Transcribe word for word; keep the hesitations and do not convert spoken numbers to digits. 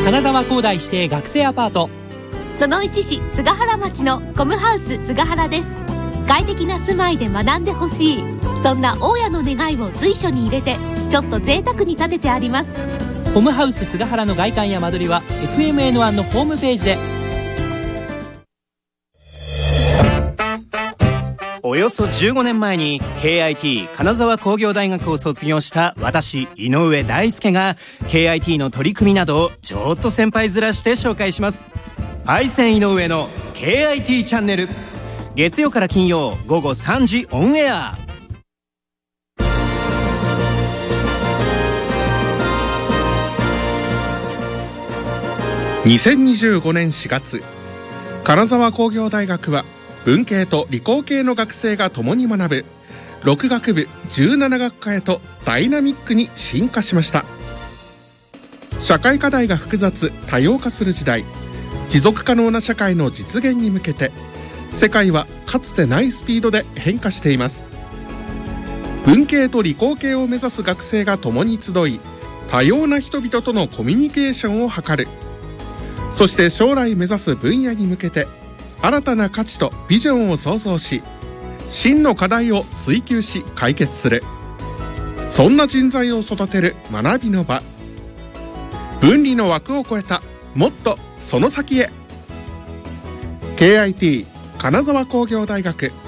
金沢工大指定学生アパート。 そのいち市菅原町のコムハウス菅原です。快適な住まいで学んでほしい、そんな大家の願いを随所に入れて、ちょっと贅沢に建ててあります。 コムハウス菅原の外観や間取りは エフエムエヌワン のホームページで。 およそじゅうごねんまえに ケーアイティー 金沢工業大学を卒業した私井上大輔が ケーアイティー の取り組みなどをちょっと先輩ずらして紹介します。パイセン井上の ケーアイティー チャンネル、月曜から金曜午後さんじオンエア。 にせんにじゅうごねんしがつ、金沢工業大学は文系と理工系の学生が共に学ぶろく学部じゅうなな学科へとダイナミックに進化しました。社会課題が複雑多様化する時代、持続可能な社会の実現に向けて、世界はかつてないスピードで変化しています。文系と理工系を目指す学生が共に集い、多様な人々とのコミュニケーションを図る。そして将来目指す分野に向けて新たな価値とビジョンを創造し、真の課題を追求し解決する。そんな人材を育てる学びの場。分離の枠を超えたもっとその先へ。 ケーアイティー 金沢工業大学